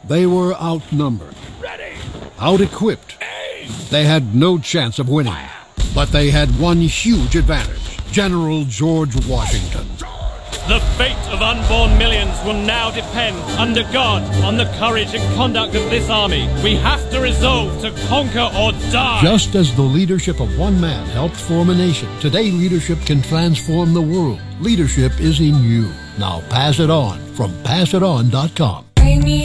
They were outnumbered, out-equipped. They had no chance of winning, but they had one huge advantage: General George Washington. The fate of unborn millions will now depend, under God, on the courage and conduct of this army. We have to resolve to conquer or die. Just as the leadership of one man helped form a nation, today leadership can transform the world. Leadership is in you. Now pass it on from PassItOn.com.